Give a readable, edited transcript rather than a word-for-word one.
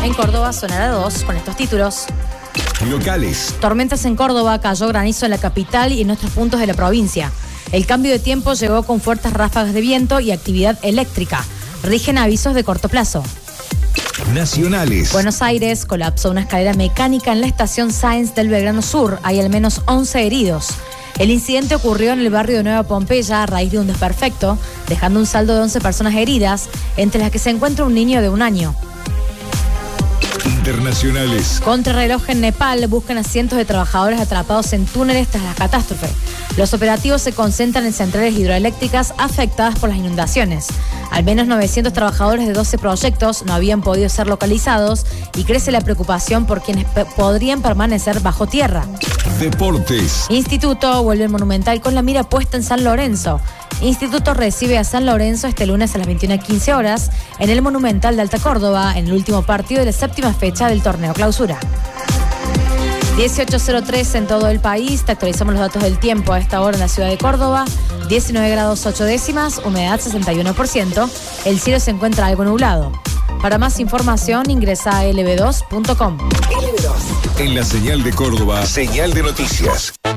En Córdoba sonará 2 con estos títulos. Locales. Tormentas en Córdoba, cayó granizo en la capital y en otros puntos de la provincia. El cambio de tiempo llegó con fuertes ráfagas de viento y actividad eléctrica. Rigen avisos de corto plazo. Nacionales. Buenos Aires, colapsó una escalera mecánica en la estación Sáenz del Belgrano Sur. Hay al menos 11 heridos. El incidente ocurrió en el barrio de Nueva Pompeya a raíz de un desperfecto, dejando un saldo de 11 personas heridas, entre las que se encuentra un niño de 1 año. Internacionales. Contrarreloj en Nepal buscan a cientos de trabajadores atrapados en túneles tras la catástrofe. Los operativos se concentran en centrales hidroeléctricas afectadas por las inundaciones. Al menos 900 trabajadores de 12 proyectos no habían podido ser localizados y crece la preocupación por quienes podrían permanecer bajo tierra. Deportes. Instituto vuelve al Monumental con la mira puesta en San Lorenzo. Instituto recibe a San Lorenzo este lunes a las 21:15 horas en el Monumental de Alta Córdoba, en el último partido de la 7ª fecha del torneo Clausura. 18:03 en todo el país. Te actualizamos los datos del tiempo a esta hora en la ciudad de Córdoba. 19 grados 8 décimas, humedad 61%. El cielo se encuentra algo nublado. Para más información ingresa a lb2.com. En la señal de Córdoba, señal de noticias.